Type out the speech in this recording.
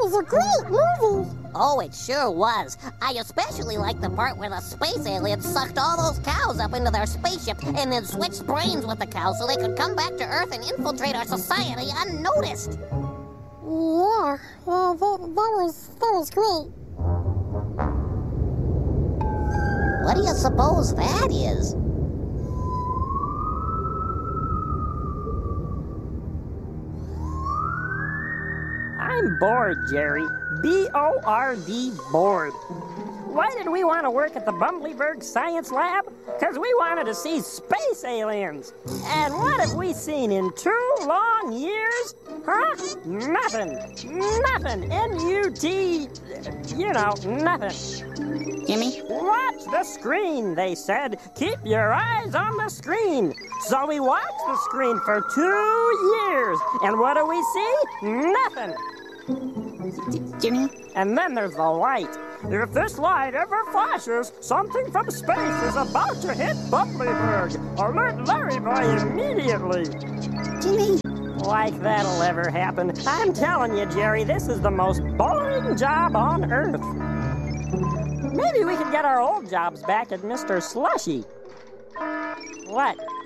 was a great movie. Oh, it sure was. I especially liked the part where the space aliens sucked all those cows up into their spaceship and then switched brains with the cows so they could come back to Earth and infiltrate our society unnoticed. Yeah, that was great. What do you suppose that is? I'm bored, Jerry. B-O-R-D, bored. Why did we want to work at the Bumbleberg Science Lab? Because we wanted to see space aliens. And what have we seen in 2 long years? Huh? Nothing. Nothing. N-U-T, nothing. Jimmy? Watch the screen, they said. Keep your eyes on the screen. So we watched the screen for 2 years. And what do we see? Nothing. Jimmy? And then there's the light. If this light ever flashes, something from space is about to hit Bumbleberg. Alert Larry Boy immediately. Jimmy? Like that'll ever happen. I'm telling you, Jerry, this is the most boring job on Earth. Maybe we could get our old jobs back at Mr. Slushy. What?